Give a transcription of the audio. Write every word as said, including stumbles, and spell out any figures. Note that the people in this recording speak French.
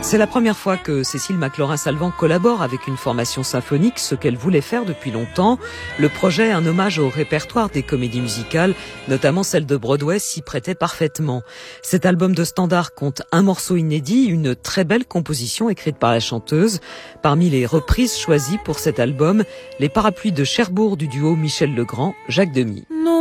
C'est la première fois que Cécile McLaurin-Salvant collabore avec une formation symphonique, ce qu'elle voulait faire depuis longtemps. Le projet est un hommage au répertoire des comédies musicales, notamment celle de Broadway, s'y prêtait parfaitement. Cet album de standard compte un morceau inédit, une très belle composition écrite par la chanteuse. Parmi les reprises choisies pour cet album, les parapluies de Cherbourg du duo Michel Legrand, Jacques Demy. Non.